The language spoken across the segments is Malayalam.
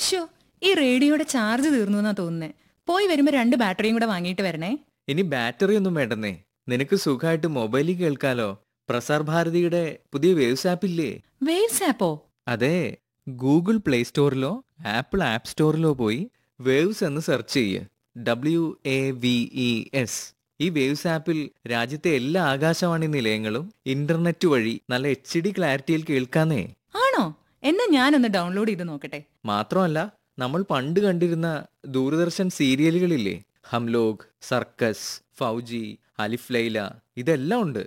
ഷോ, ഈ റേഡിയോയുടെ ചാർജ് തീർന്നു എന്നാ തോന്നുന്നേ. പോയി വരുമ്പോ 2 ബാറ്ററിയും കൂടെ വാങ്ങിയിട്ട് വരണേ. ഇനി ബാറ്ററി ഒന്നും വേണ്ടെന്നേ. നിനക്ക് സുഖമായിട്ട് മൊബൈലിൽ കേൾക്കാലോ. പ്രസാർ ഭാരതിയുടെ പുതിയ വേവ്സ് ആപ്പ് ഇല്ലേ? വേവ്സ് ആപ്പോ? അതെ, ഗൂഗിൾ പ്ലേ സ്റ്റോറിലോ ആപ്പിൾ ആപ്പ് സ്റ്റോറിലോ പോയി വേവ്സ് എന്ന് സെർച്ച് ചെയ്യ്. WAVES. ഈ വേവ്സ് ആപ്പിൽ രാജ്യത്തെ എല്ലാ ആകാശവാണി നിലയങ്ങളും ഇന്റർനെറ്റ് വഴി നല്ല HD ക്ലാരിറ്റിയിൽ കേൾക്കാന്നേ. ആണോ? എന്നാ ഞാനൊന്ന് ഡൗൺലോഡ് ചെയ്ത് നോക്കട്ടെ. മാത്രമല്ല, നമ്മൾ പണ്ട് കണ്ടിരുന്ന ദൂരദർശൻ സീരിയലുകളില്ലേ, ഹംലോഗ്, സർക്കസ്, ഫൗജി, അലിഫ് ലൈല, ഇതെല്ലാം ഉണ്ട്.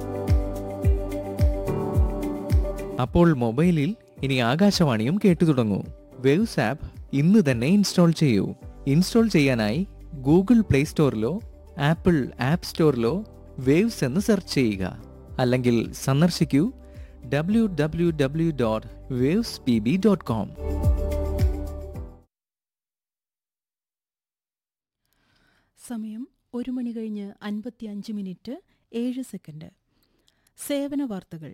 അപ്പോൾ മൊബൈലിൽ ഇനി ആകാശവാണിയും കേട്ടു തുടങ്ങൂ. വേവ്സ് ആപ്പ് ഇന്ന് തന്നെ ഇൻസ്റ്റാൾ ചെയ്യൂ. ഇൻസ്റ്റാൾ ചെയ്യാനായി Google play സ്റ്റോറിലോ apple app സ്റ്റോറിലോ waves എന്ന് സെർച്ച് ചെയ്യുക. അല്ലെങ്കിൽ സന്ദർശിക്കൂ www.wavespb.com. സമയം 1:55:07. സേവന വാർത്തകൾ.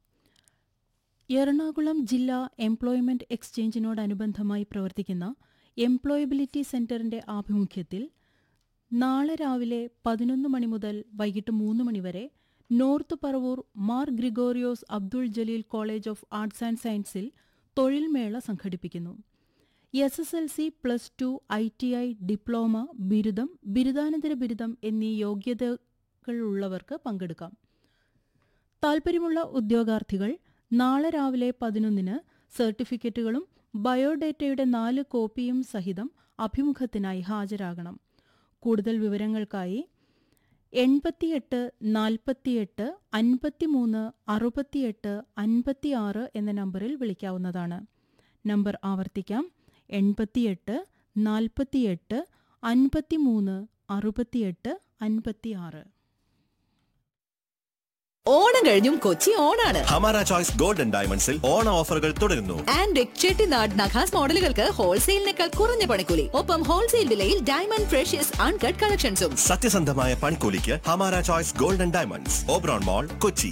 എറണാകുളം ജില്ലാ എംപ്ലോയ്മെന്റ് എക്സ്ചേഞ്ചിനോടനുബന്ധമായി പ്രവർത്തിക്കുന്ന എംപ്ലോയബിലിറ്റി സെന്ററിന്റെ ആഭിമുഖ്യത്തിൽ നാളെ രാവിലെ 11 മണി മുതൽ വൈകിട്ട് 3 മണി വരെ north Paravur Mar Gregorios Abdul Jaleel college of arts and സയൻസിൽ തൊഴിൽ മേള സംഘടിപ്പിക്കുന്നു. SSLC, +2, ITI, ഡിപ്ലോമ, ബിരുദം, ബിരുദാനന്തര ബിരുദം എന്നീ യോഗ്യതകളുള്ളവർക്ക് പങ്കെടുക്കാം. താൽപ്പര്യമുള്ള ഉദ്യോഗാർത്ഥികൾ നാളെ രാവിലെ 11-ന് സർട്ടിഫിക്കറ്റുകളും ബയോഡേറ്റയുടെ 4 കോപ്പിയും സഹിതം അഭിമുഖത്തിനായി ഹാജരാകണം. കൂടുതൽ വിവരങ്ങൾക്കായി 88 48 53 68 56 എന്ന നമ്പറിൽ വിളിക്കാവുന്നതാണ്. നമ്പർ ആവർത്തിക്കാം: 88 48 53 68 56. ഓണം കഴിഞ്ഞും കൊച്ചി ഓണാണ്. ഹമാര ചോയ്സ് ഗോൾഡൻ ഡയമണ്ട്സിൽ ഓണ ഓഫറുകൾ തുടരുന്നു. ആൻഡ് ചെട്ടിനാട് നഖാസ് മോഡലുകൾക്ക് ഹോൾസെയിലിനേക്കാൾ കുറഞ്ഞ പണിക്കൂലി. ഒപ്പം ഹോൾസെയിൽ വിലയിൽ ഡയമണ്ട് ഫ്രഷ്യസ് അൺകട്ട് കളക്ഷൻസും. സത്യസന്ധമായ പണിക്കൂലിക്ക് Hamara choice golden diamonds, Oberon മോൾ, കൊച്ചി.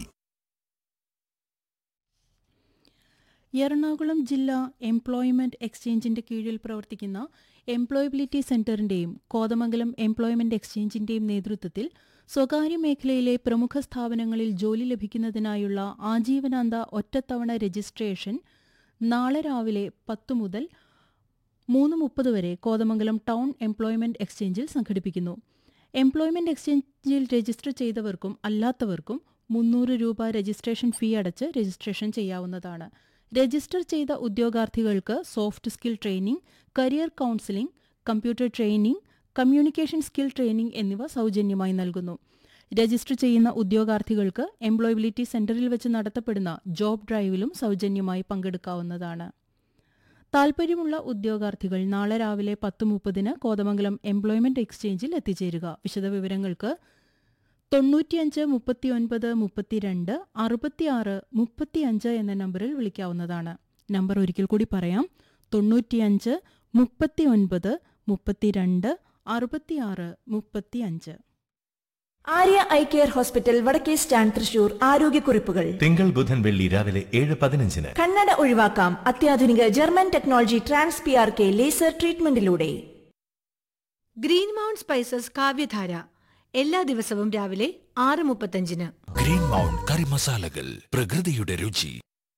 എറണാകുളം ജില്ലാ എംപ്ലോയ്മെന്റ് എക്സ്ചേഞ്ചിന്റെ കീഴിൽ പ്രവർത്തിക്കുന്ന എംപ്ലോയബിലിറ്റി സെന്ററിന്റെയും കോതമംഗലം എംപ്ലോയ്മെന്റ് എക്സ്ചേഞ്ചിന്റെയും നേതൃത്വത്തിൽ സ്വകാര്യ മേഖലയിലെ പ്രമുഖ സ്ഥാപനങ്ങളിൽ ജോലി ലഭിക്കുന്നതിനായുള്ള ആജീവനാന്ത ഒറ്റത്തവണ രജിസ്ട്രേഷൻ നാളെ രാവിലെ 10 മുതൽ 3:30 വരെ കോതമംഗലം ടൗൺ എംപ്ലോയ്മെന്റ് എക്സ്ചേഞ്ചിൽ സംഘടിപ്പിക്കുന്നു. എംപ്ലോയ്മെന്റ് എക്സ്ചേഞ്ചിൽ രജിസ്റ്റർ ചെയ്തവർക്കും അല്ലാത്തവർക്കും 300 രൂപ രജിസ്ട്രേഷൻ ഫീ അടച്ച് രജിസ്ട്രേഷൻ ചെയ്യാവുന്നതാണ്. രജിസ്റ്റർ ചെയ്ത ഉദ്യോഗാർത്ഥികൾക്ക് soft skill training, career counselling, computer training, communication skill training എന്നിവ സൗജന്യമായി നൽകുന്നു. രജിസ്റ്റർ ചെയ്യുന്ന ഉദ്യോഗാർത്ഥികൾക്ക് എംപ്ലോയബിലിറ്റി സെന്ററിൽ വെച്ച് നടത്തപ്പെടുന്ന ജോബ് ഡ്രൈവിലും സൗജന്യമായി പങ്കെടുക്കാവുന്നതാണ്. താൽപ്പര്യമുള്ള ഉദ്യോഗാർത്ഥികൾ നാളെ രാവിലെ 10:30-ന് കോതമംഗലം എംപ്ലോയ്മെന്റ് എക്സ്ചേഞ്ചിൽ എത്തിച്ചേരുക. വിശദവിവരങ്ങൾക്ക് 95 39 32 66 35 എന്ന നമ്പറിൽ വിളിക്കാവുന്നതാണ്. നമ്പർ ഒരിക്കൽ കൂടി പറയാം: 95 39 32 66 35. ആര്യ ഐ കെയർ ഹോസ്പിറ്റൽ, വടക്കേ സ്റ്റാൻഡ്, തൃശൂർ. ആരോഗ്യക്കുറിപ്പുകൾ. തിങ്കൾ ബുധൻ വെള്ളി രാവിലെ 7:15. കണ്ണട ഒഴിവാക്കാം അത്യാധുനിക German technology TransPRK laser ട്രീറ്റ്മെന്റിലൂടെ. Green mount spices കാവ്യധാര എല്ലാ ദിവസവും രാവിലെ 6:35. ഗ്രീൻ മൗണ്ട് കറി മസാലകൾ, പ്രകൃതിയുടെ രുചി.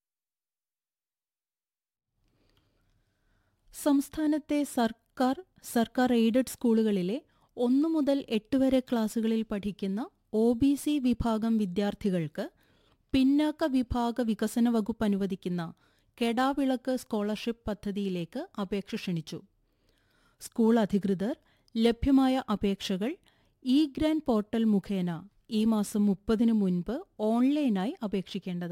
സംസ്ഥാനത്തെ സർക്കാർ എയ്ഡഡ് സ്കൂളുകളിലെ 1 മുതൽ 8 വരെ ക്ലാസുകളിൽ പഠിക്കുന്ന OBC വിഭാഗം വിദ്യാർത്ഥികൾക്ക് പിന്നാക്ക വിഭാഗ വികസന വകുപ്പ് അനുവദിക്കുന്ന കെടാവിളക്ക് സ്കോളർഷിപ്പ് പദ്ധതിയിലേക്ക് അപേക്ഷ ക്ഷണിച്ചു. സ്കൂൾ അധികൃതർ ലഭ്യമായ അപേക്ഷകൾ ഇ ഗ്രാൻഡ് പോർട്ടൽ മുഖേന ഈ മാസം 30-ന് മുൻപ് ഓൺലൈനായി അപേക്ഷിക്കേണ്ടതാണ്.